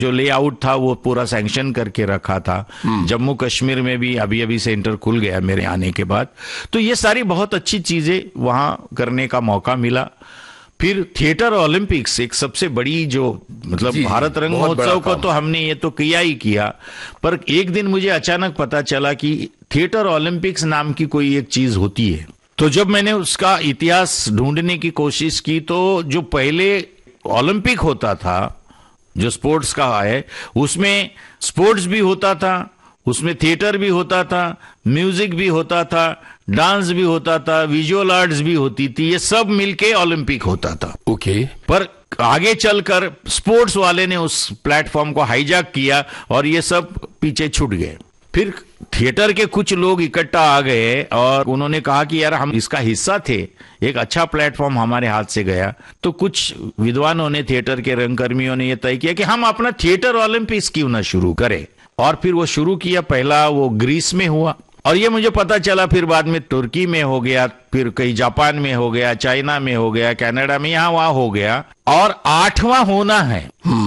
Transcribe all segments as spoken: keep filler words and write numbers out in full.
जो लेआउट था वो पूरा सैंक्शन करके रखा था। जम्मू कश्मीर में भी अभी अभी सेंटर खुल गया मेरे आने के बाद। तो ये सारी बहुत अच्छी चीजें वहां करने का मौका मिला। फिर थिएटर ओलंपिक्स एक सबसे बड़ी जो मतलब जी, भारत रंग महोत्सव को तो हमने ये तो किया ही किया, पर एक दिन मुझे अचानक पता चला कि थिएटर ओलंपिक्स नाम की कोई एक चीज होती है। तो जब मैंने उसका इतिहास ढूंढने की कोशिश की तो जो पहले ओलंपिक होता था जो स्पोर्ट्स का है, उसमें स्पोर्ट्स भी होता था, उसमें थिएटर भी होता था, म्यूजिक भी होता था, डांस भी होता था, विजुअल आर्ट्स भी होती थी, ये सब मिलके ओलंपिक होता था। Okay okay. पर आगे चलकर स्पोर्ट्स वाले ने उस प्लेटफॉर्म को हाईजैक किया और ये सब पीछे छूट गए। फिर थिएटर के कुछ लोग इकट्ठा आ गए और उन्होंने कहा कि यार हम इसका हिस्सा थे, एक अच्छा प्लेटफॉर्म हमारे हाथ से गया। तो कुछ विद्वानों ने, थिएटर के रंगकर्मियों ने यह तय किया कि हम अपना थिएटर ओलंपिक्स क्यों ना शुरू करें। और फिर वो शुरू किया। पहला वो ग्रीस में हुआ और ये मुझे पता चला फिर बाद में तुर्की में हो गया, फिर कहीं जापान में हो गया, चाइना में हो गया, कनाडा में, यहां वहां हो गया और आठवां होना है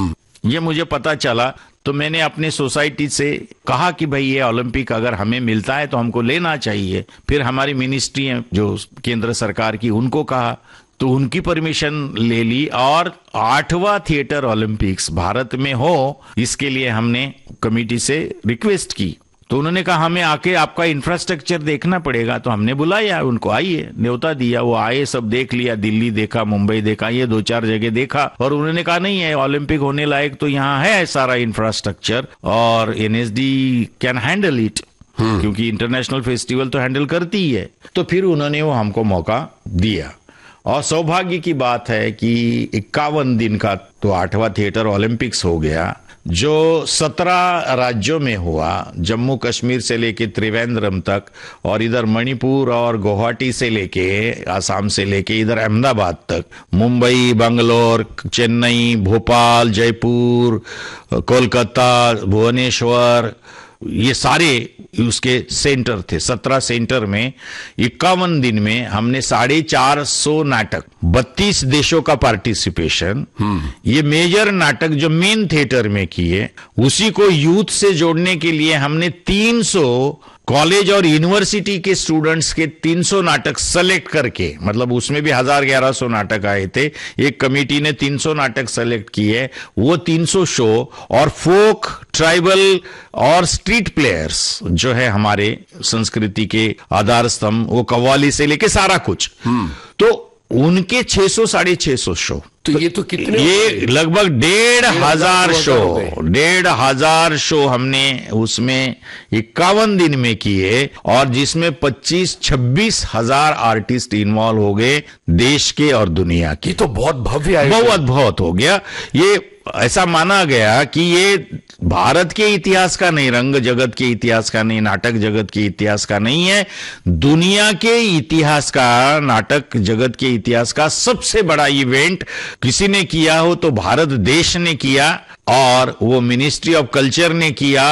ये मुझे पता चला। तो मैंने अपने सोसाइटी से कहा कि भाई ये ओलंपिक अगर हमें मिलता है तो हमको लेना चाहिए। फिर हमारी मिनिस्ट्री है जो केंद्र सरकार की, उनको कहा तो उनकी परमिशन ले ली और आठवां थिएटर ओलंपिक्स भारत में हो इसके लिए हमने कमेटी से रिक्वेस्ट की। तो उन्होंने कहा हमें आके आपका इंफ्रास्ट्रक्चर देखना पड़ेगा। तो हमने बुलाया उनको, आइए, न्योता दिया, वो आए, सब देख लिया, दिल्ली देखा, मुंबई देखा, ये दो चार जगह देखा और उन्होंने कहा नहीं है ओलंपिक होने लायक तो यहाँ है सारा इंफ्रास्ट्रक्चर और एनएसडी कैन हैंडल इट, क्योंकि इंटरनेशनल फेस्टिवल तो हैंडल करती ही है। तो फिर उन्होंने वो हमको मौका दिया और सौभाग्य की बात है कि इक्यावन दिन का तो आठवां थिएटर ओलंपिक्स हो गया जो सत्रह राज्यों में हुआ, जम्मू कश्मीर से लेके त्रिवेंद्रम तक और इधर मणिपुर और गुवाहाटी से लेके आसाम से लेके इधर अहमदाबाद तक, मुंबई, बंगलोर, चेन्नई, भोपाल, जयपुर, कोलकाता, भुवनेश्वर, ये सारे उसके सेंटर थे। सत्रह सेंटर में इक्यावन दिन में हमने साढ़े चार सौ नाटक, बत्तीस देशों का पार्टिसिपेशन, ये मेजर नाटक जो मेन थिएटर में किए, उसी को यूथ से जोड़ने के लिए हमने तीन सौ कॉलेज और यूनिवर्सिटी के स्टूडेंट्स के तीन सौ नाटक सेलेक्ट करके, मतलब उसमें भी हजार ग्यारह सौ नाटक आए थे, एक कमेटी ने तीन सौ नाटक सेलेक्ट किए, वो तीन सौ शो और फोक, ट्राइबल और स्ट्रीट प्लेयर्स जो है हमारे संस्कृति के आधार स्तंभ, वो कव्वाली से लेके सारा कुछ, तो उनके छह सौ साढ़े छह सौ शो। तो ये तो कितने, ये लगभग डेढ़ हजार शो, डेढ़ हजार शो हमने उसमें इक्यावन दिन में किए और जिसमें पच्चीस छब्बीस हजार आर्टिस्ट इन्वॉल्व हो गए देश के और दुनिया के। ये तो बहुत भव्य है, बहुत बहुत हो गया। ये ऐसा माना गया कि ये भारत के इतिहास का नहीं, रंग जगत के इतिहास का नहीं, नाटक जगत के इतिहास का नहीं है, दुनिया के इतिहास का, नाटक जगत के इतिहास का सबसे बड़ा इवेंट किसी ने किया हो तो भारत देश ने किया और वो मिनिस्ट्री ऑफ कल्चर ने किया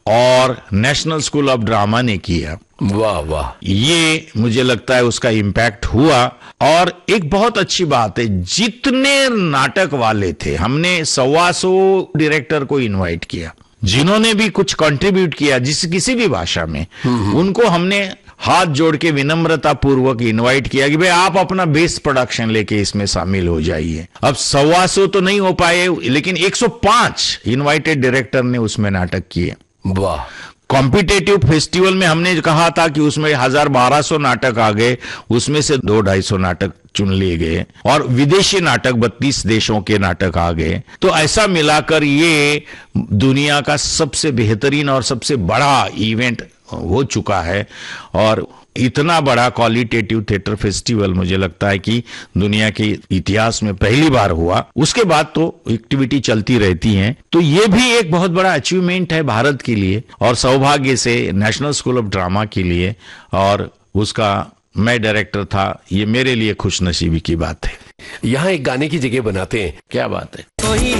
और नेशनल स्कूल ऑफ ड्रामा ने किया। वाह वाह, ये मुझे लगता है उसका इम्पैक्ट हुआ। और एक बहुत अच्छी बात है, जितने नाटक वाले थे हमने सवा सौ डायरेक्टर को इनवाइट किया, जिन्होंने भी कुछ कंट्रीब्यूट किया जिस किसी भी भाषा में, उनको हमने हाथ जोड़ के विनम्रता पूर्वक इनवाइट किया कि भाई आप अपना बेस्ट प्रोडक्शन लेके इसमें शामिल हो जाइए। अब सवा सौ तो नहीं हो पाए, लेकिन एक सौ पांच इनवाइटेड डायरेक्टर ने उसमें नाटक किए। वाह। कॉम्पिटेटिव फेस्टिवल में हमने कहा था कि उसमें हजार बारह सौ नाटक आ गए, उसमें से दो ढाई सौ नाटक चुन लिए गए और विदेशी नाटक बत्तीस देशों के नाटक आ गए। तो ऐसा मिलाकर ये दुनिया का सबसे बेहतरीन और सबसे बड़ा इवेंट हो चुका है और इतना बड़ा क्वालिटेटिव थिएटर फेस्टिवल मुझे लगता है कि दुनिया के इतिहास में पहली बार हुआ। उसके बाद तो एक्टिविटी चलती रहती हैं। तो ये भी एक बहुत बड़ा अचीवमेंट है भारत के लिए और सौभाग्य से नेशनल स्कूल ऑफ ड्रामा के लिए, और उसका मैं डायरेक्टर था, ये मेरे लिए खुशनसीबी की बात है। यहाँ एक गाने की जगह बनाते हैं, क्या बात है।